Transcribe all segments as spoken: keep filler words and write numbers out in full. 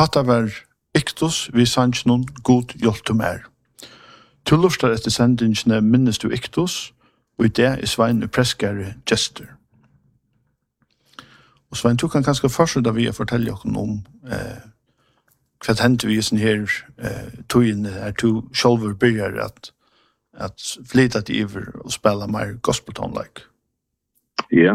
Hatta var Iktus vi sanns noen god hjelp mer. Du luftar etter sendingene minnes du Iktus, og i det er Svein preskere gestur. Og Svein, du kan kanskje fortsette vi å fortelle oss om eh, hva hendte vi i sånne her eh, togene er du selv begynner at, at flytta til iver og spille mer gospel-tone-like. Ja.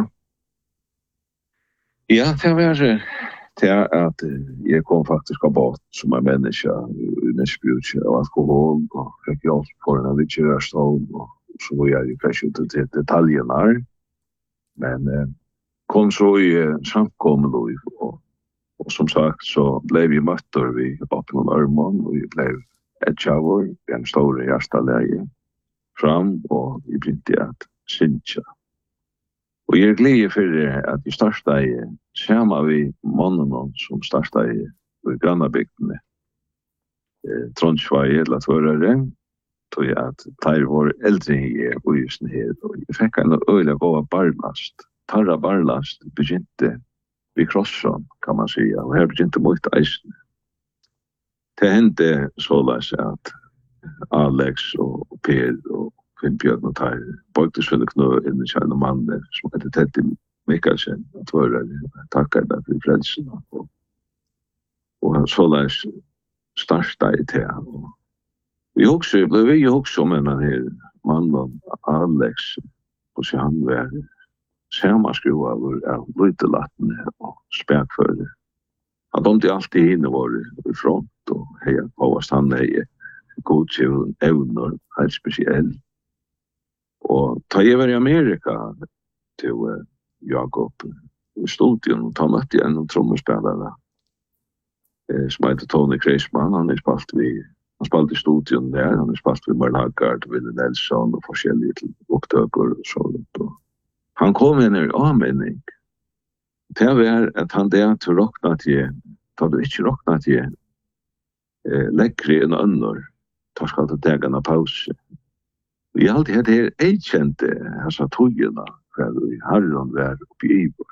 Ja, det var det at jeg kom faktisk av båt som er menneske i nesbruk av alkohol og fikk hjelp for en avvikjørstånd og så var jeg kanskje ikke til detaljene her. Men eh, kom så i eh, samkommet og, og, og som sagt så ble vi møtter vi opp noen armene og vi ble et tjavår, en store hjerteleie fram og vi begynte at synge. Og jeg er glad for at vi startet i sammen vi mannen som startet i grannabygdene. Eh, Trondheim eller Tvørere, tog jeg at der var eldre i Øyesen her. Og jeg fikk en øyelig gå barlast. Tarra barlast begynte vi krossan, kan man si. Og her begynte mot eisen. Det hendte såleis at Alex og Per og Finn Bjørn og tar bøktes veldig knø inn i kjærne mannen som heter Teddy Mikkelsen og Tvører takkar deg for frelsen og, og han så lær startet i det og vi også ble vi også om en av her mannen Alex og så han var skjermaskruva av lytelattene og spekfører han domte alltid inne vår i front og hei på oss han er godkjøven evner helt spesielt. Og ta jeg var i Amerika til uh, Jakob i studion og ta møtte jeg en trommespillere eh, som heter Tony Kreisman. Han er spalt vi, han spalt i studion der, han er spalt vi Marl Haggard, Ville Nelson og forskjellige opptøker og sånt. Og han kom inn i avmenning. Det var at han det til råkna til, da du ikke råkna til eh, lekkere enn ønner, da skal du ta en pause. Vi alltid hadde her eikjente altså togene for vi herren var oppi Ivor.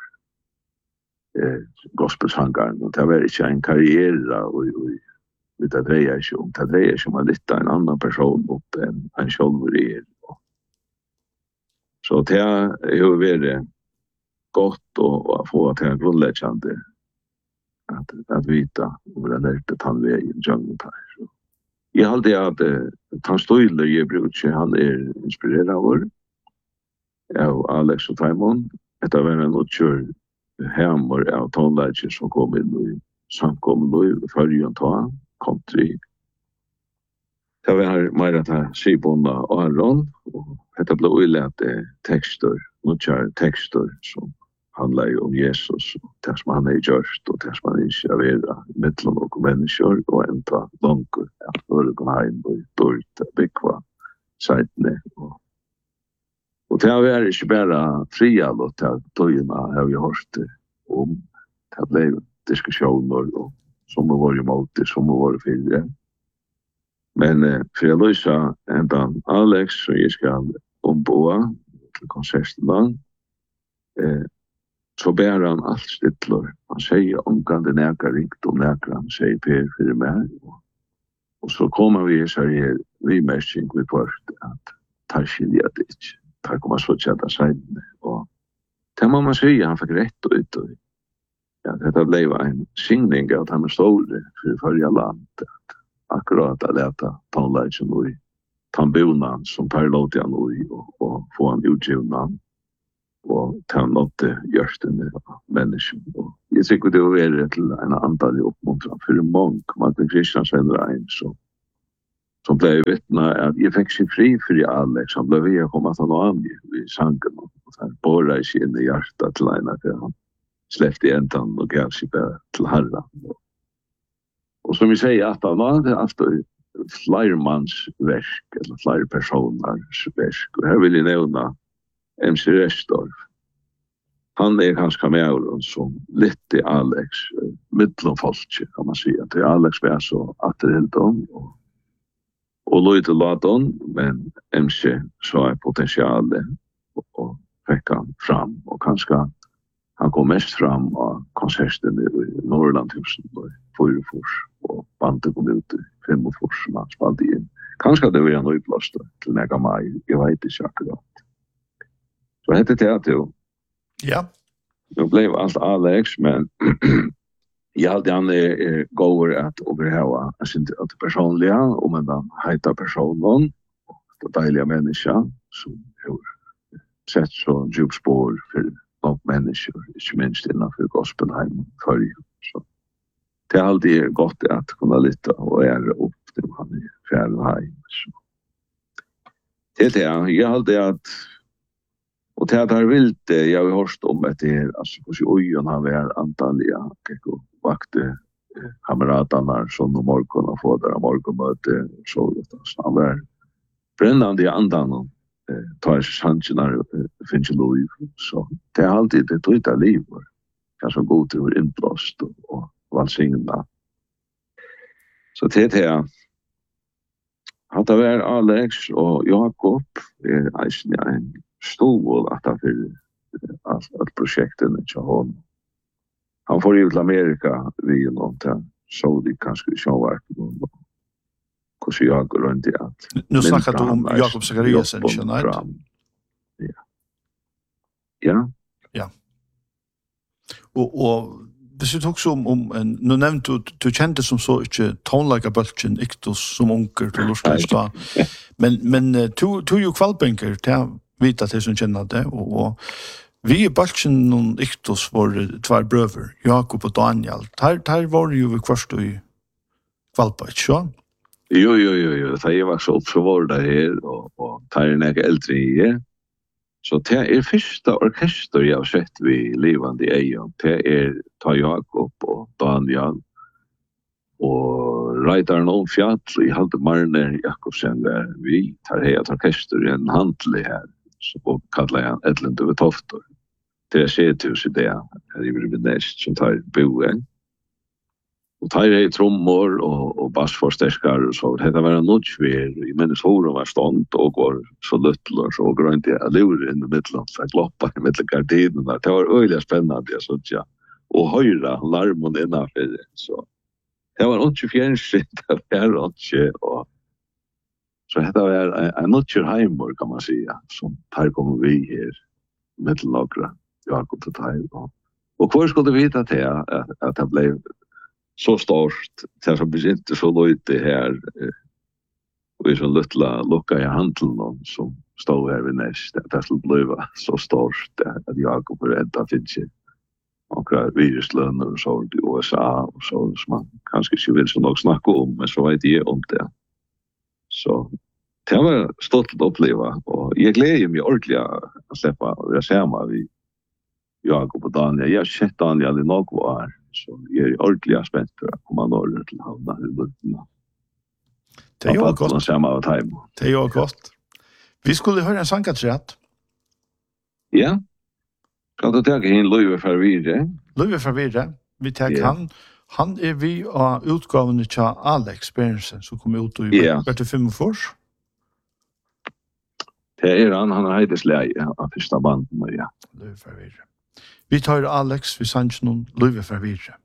Eh, gospelsangeren, og det var ikke en karriere og, og, og det dreier ikke om. Det dreier ikke om å lytte en annen person opp enn en selv er. Så det er jo vært godt å, å få til en grunnleggende at, at vite om det lærte han ved i en jungle her. Jeg har alltid at uh, han støyler jeg bruker, han er inspireret av vår. Av Alex og Taimon. Etter å være noe kjør hemmer av tonelager som kom inn i samkommet i førjen ta, country. Det var mer at jeg sier på og Aron. Og dette ble uillet tekster, noe kjør tekster som handlar ju om Jesus och det som han är gjort och det som han inte är vara mittlom och människor och ända långt att föregå hem och dört bekva sajtne och och det är inte bara fria låt att tojna har vi hört om det blev diskussioner och som var ju mot det som var för det men eh, för jag lösa ända Alex så jag ska omboa till konserten eh så ber han allt stittlor. Han säger omgående näka rikt och näka han säger Per för mig. Och så kommer vi så här remässing vi först att ta skilja det. Ta komma så chatta sig och det må man säga han fick rätt och ut och ja det blev en signing att han stod för förra landet akkurat att leta tonlagen och tambunan som Per låt han och och få han utgivna og ta nåtte gjørsten mennesker. Jeg tykker det var være til en antal oppmuntran for många. Martin Kristiansen var en som, som ble vittna at jeg fikk seg fri for Alex. Han ble ved å komme til noe annet i sangen. Og han båret ikke inn i hjertet til en for han slepte i entan og gav seg bare til herren. Og som vi sier at han var det alltid flermannsverk, eller flere personers verk. Og her vil jeg nevne M C Restorff. Han är ganska med som lite Alex mittlomfolk kan man säga. Det Alex var så att det helt om och och lite laton men M C så är potentialen och, och fick han fram och kanske han kom mest fram av konserten i Norrlandhusen i Fyrefors, og bandet kom ut i Femmefors som han spalte inn. Kanskje det var en øyplast til nega mai, jeg vet ikke akkurat. Så hette det at jo. Ja. Det ble alt Alex, men jeg hadde han er, er gåver at overheva at personlige, om en heita personen, det deilige mennesker, som har sett så djup spår for nok mennesker, ikke minst innenfor gospelheim før. Så det er alltid godt at kunne lytte og ære opp til han i fjernheim. Det er det, jeg alltid at og til at han vil det, jeg har hørt om at det er, altså, hvordan øyen har vært antallige, og vakte kameraterna som om morgen og få der morgenmøte, så han var brennande i andan og tar sannsjoner og finner ikke lov. Så det er alltid det tøyta liv, kanskje god til å være innblåst og, og valsigna. Så det er det, at det var Alex og Jakob, er eisen en stol at det er alt, alt prosjektene til honom. Han får ut til Amerika vi noen til, så de kanskje sjåvart noen, hvordan jeg går rundt i at... Nu snakker du om Jakob Zachariasen, skjønner jeg? Ja. Ja. Ja. Og, og hvis vi tok så om, om en, nu nevnte du, du kjente som så ikke tonelagerbølgen, Iktos som unker til Lorskleista, men, men du, du er jo kvalbenker til vita til som kjenner det, og, og vi i Balchen noen Iktos var tvær brøver, Jakob og Daniel. Der, der var jo vi kvart i kvalpa, ikke så? Jo, jo, jo, jo. Da jeg var så opp, så var det her, og, og der er ikke eldre i her. Så det er første orkester jeg har sett vi levende i Eion. Det er ta Jakob og Daniel, og Reidaren om Fjall, i halte Marner Jakobsen, der vi tar hei et orkester i en handelig her, og kallar jeg Edlund over Toftor. Det er sethus i det, her i Vribinest, som tar boen. Og tar hei trommor og, og bassforsterskar, og så det var en notsver, i minnes horen var stånd, og går så lyttel, og så går han til å lure inn i middelen, så jeg gloppa i middelen gardinen, det var øyelig spennende, jeg synes ja, og høyra larmen innenfor, så det var ikke fjernsitt, det var ikke, og så dette var en nødtjør heimor, kan man säga, som her kommer vi her, mittelnokra, Jakob til Teil. Og, og hvor skulle du vite til at, at det ble så stort, til som begynte så løyte her, og i sånn luttla lukka i handelen, som stod her ved nest, at det skulle bli så stort, at Jakob er redd, at det ikke akkurat viruslønner og så i U S A, og så som man kanskje ikke vil så nok snakke om, men så vet jeg om det. Så det var stort å oppleve, og jeg gleder meg ordentlig å slippe å være sammen med Jakob og Daniel. Jeg har sett Daniel i noen år, så jeg er ordentlig spent for å komme nå til havna i Lundena. Det er jo godt. Det er jo godt. Vi skulle høre en sangatrett. Ja. Kan du ta inn Løyve fra Virre? Løyve fra Virre. Vi tar yeah. han. Han er vi av utgavene til Alex Berensen, som kom ut i yeah. Bertil Fimmefors. Det er han, han er heidesleie av første banden, ja. Løyve fra Virre. Vi tar Alex, vi sanns noen Løyve fra Virre.